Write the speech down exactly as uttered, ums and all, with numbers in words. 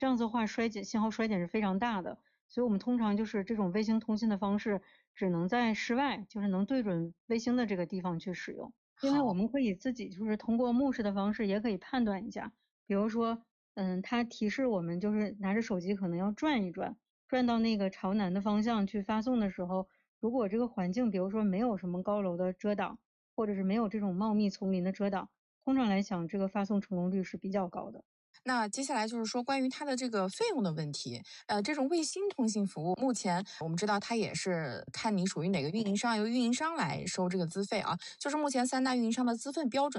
这样子的话衰减信号衰减是非常大的。所以我们通常就是这种卫星通信的方式，只能在室外，就是能对准卫星的这个地方去使用。另外我好。 们可以自己就是通过目视的方式也可以判断一下，比如说，嗯，它提示我们就是拿着手机可能要转一转，转到那个朝南的方向去发送的时候，如果这个环境比如说没有什么高楼的遮挡，或者是没有这种茂密丛林的遮挡，通常来讲这个发送成功率是比较高的。 那接下来就是说关于它的这个费用的问题。呃，这种卫星通信服务，目前我们知道它也是看你属于哪个运营商，由运营商来收这个资费啊。就是目前三大运营商的资费标准